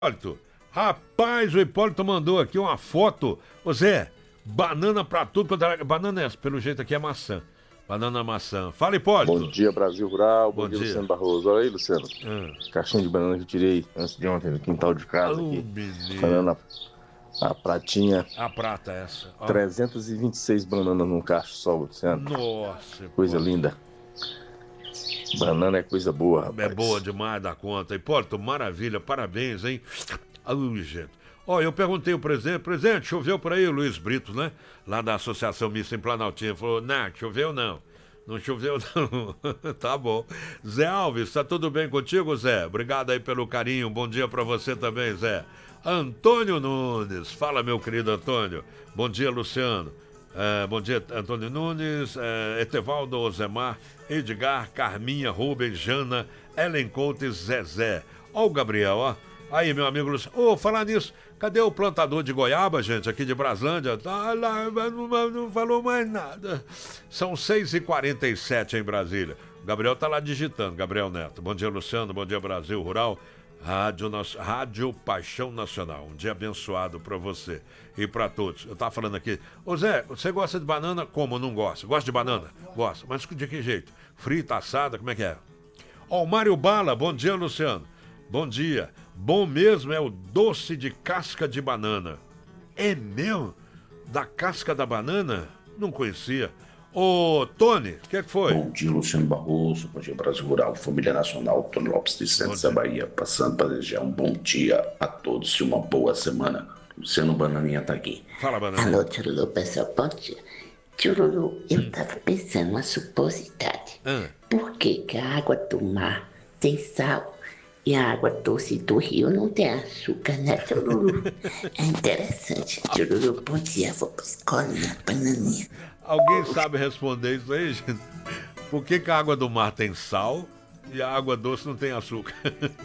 Hipólito. Rapaz, o Hipólito mandou aqui uma foto. Ô Zé, banana pra tudo. Banana é essa, pelo jeito aqui é maçã. Banana maçã. Fala, Hipólito. Bom dia, Brasil Rural. Bom dia, Luciano Barroso. Olha aí, Luciano. Caixinha de banana que eu tirei antes de ontem no quintal de casa aqui. Banana, a pratinha. A prata essa. 326 bananas num cacho só, Luciano. Nossa. Coisa linda. Banana é coisa boa, rapaz. É boa demais da conta. Hipólito, maravilha. Parabéns, hein? Ai, gente. Ó, eu perguntei o presidente, choveu por aí, o Luiz Brito, né? Lá da Associação Mista em Planaltina. Falou, não, choveu não. Não choveu não. Tá bom. Zé Alves, tá tudo bem contigo, Zé? Obrigado aí pelo carinho. Bom dia pra você também, Zé. Antônio Nunes. Fala, meu querido Antônio. Bom dia, Luciano. Bom dia, Antônio Nunes, Etevaldo, Ozemar, Edgar, Carminha, Rubens, Jana, Ellen Coutes, Zezé. Ó o Gabriel, ó. Aí, meu amigo Luciano. Falar nisso, cadê o plantador de goiaba, gente, aqui de Braslândia? Tá lá, não falou mais nada. São 6h47 em Brasília. O Gabriel tá lá digitando, Gabriel Neto. Bom dia, Luciano, bom dia, Brasil Rural. Rádio Paixão Nacional. Um dia abençoado pra você e pra todos. Eu tava falando aqui. Ô Zé, você gosta de banana? Como não gosta? Gosta de banana? Gosta. Mas de que jeito? Frita, assada, como é que é? Ó, o Mário Bala. Bom dia, Luciano. Bom dia. Bom mesmo é o doce de casca de banana. É mesmo? Da casca da banana? Não conhecia. Ô, Tony, o que é que foi? Bom dia, Luciano Barroso. Bom dia, Brasil Rural, Família Nacional, Tony Lopes de Santos, da Bahia. Passando para desejar um bom dia a todos e uma boa semana. Luciano Bananinha tá aqui. Fala, Bananinha. Alô, Tchururu, pessoal, bom dia. Tchururu, eu tava pensando uma suposidade. Por que que a água do mar tem sal e a água doce do rio não tem açúcar, né, Tchururu? É interessante. Tchururu, bom dia, vou pra escola, né, Bananinha. Alguém sabe responder isso aí, gente? Por que que a água do mar tem sal e a água doce não tem açúcar?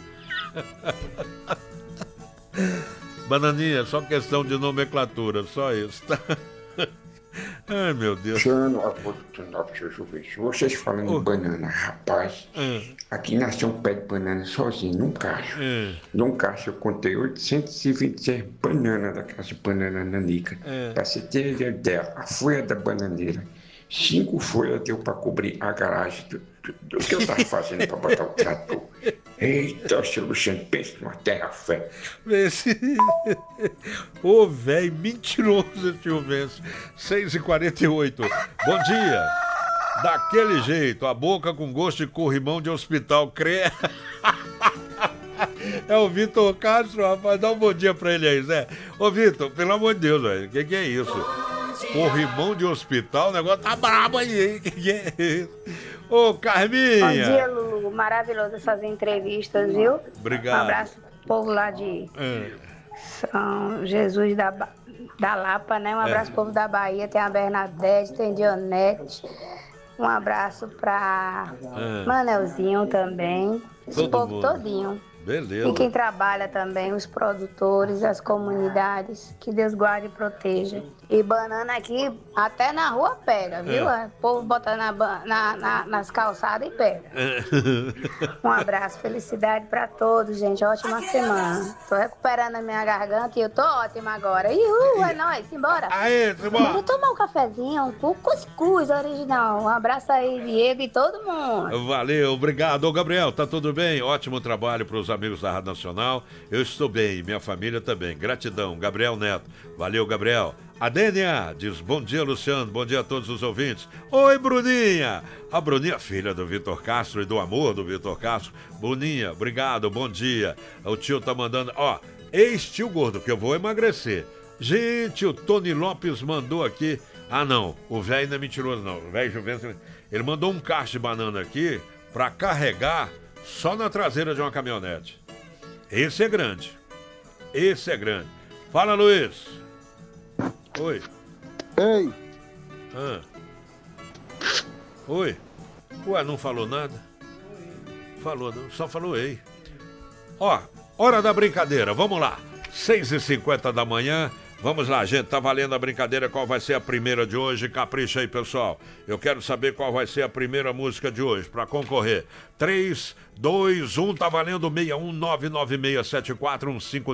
Bananinha, só questão de nomenclatura, só isso, tá? Ai, meu Deus. Luciano, vocês falando de banana, rapaz, aqui nasceu um pé de banana sozinho, num cacho. Num cacho eu contei 826 bananas daquelas bananas nanica. Pra você ter ideia, a folha da bananeira, 5 folhas deu pra cobrir a garagem do que eu tava fazendo pra botar o trator. Eita, seu Luciano, pensa numa terra-fé. Ô, velho, mentiroso esse Juvencio. 6h48. Bom dia. Daquele jeito, a boca com gosto de corrimão de hospital. É o Vitor Castro, rapaz. Dá um bom dia pra ele aí, Zé. Ô, Vitor, pelo amor de Deus, velho. O que é isso? Corrimão de hospital? O negócio tá brabo aí, hein? Que é isso? Ô, Carminha. Bom dia, Lulu. Maravilhoso essas entrevistas, viu? Obrigado. Um abraço pro povo lá de São Jesus da Lapa, né? Um abraço pro povo da Bahia. Tem a Bernadette, tem Dionete. Um abraço pra Manelzinho também. Esse povo todinho. Beleza. E quem trabalha também, os produtores, as comunidades. Que Deus guarde e proteja. E banana aqui, até na rua pega, viu? O povo bota nas calçadas e pega. Um abraço, felicidade pra todos, gente. Ótima semana. Tô recuperando a minha garganta e eu tô ótima agora. Ihu, é nóis, simbora. Aê, simbora. Vou tomar um cafezinho com cuscuz original. Um abraço aí, Diego e todo mundo. Valeu, obrigado. Ô, Gabriel, tá tudo bem? Ótimo trabalho pros amigos da Rádio Nacional. Eu estou bem, minha família também. Gratidão, Gabriel Neto. Valeu, Gabriel. A Dênia diz, bom dia, Luciano, bom dia a todos os ouvintes. Oi, Bruninha. A Bruninha, filha do Vitor Castro e do amor do Vitor Castro. Bruninha, obrigado, bom dia. O tio tá mandando, ó, ex-tio gordo, que eu vou emagrecer. Gente, o Tony Lopes mandou aqui. Ah, não, o velho não é mentiroso, não. O velho Juvencio, ele mandou um cacho de banana aqui pra carregar só na traseira de uma caminhonete. Esse é grande. Esse é grande. Fala, Luiz. Oi. Ei. Oi. Ué, não falou nada? Falou, não. Só falou ei. Ó, hora da brincadeira. Vamos lá. 6h50 da manhã. Vamos lá, gente, tá valendo a brincadeira, qual vai ser a primeira de hoje? Capricha aí, pessoal. Eu quero saber qual vai ser a primeira música de hoje, para concorrer. 3, 2, 1, tá valendo 619967415